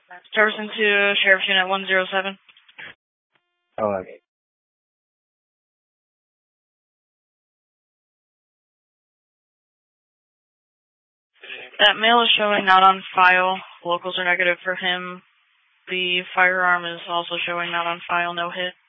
Jefferson to Sheriff's Unit 107. Oh, okay. That male is showing not on file. Locals are negative for him. The firearm is also showing not on file, no hit.